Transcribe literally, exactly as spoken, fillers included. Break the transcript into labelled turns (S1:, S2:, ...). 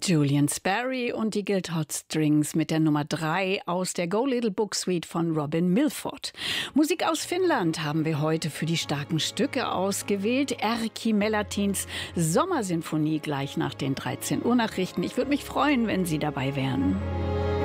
S1: Julian Sperry und die Guildhall Strings mit der Nummer drei aus der Go Little Book Suite von Robin Milford. Musik aus Finnland haben wir heute für die starken Stücke ausgewählt. Erkki Melatins Sommersinfonie gleich nach den dreizehn Uhr Nachrichten. Ich würde mich freuen, wenn Sie dabei wären.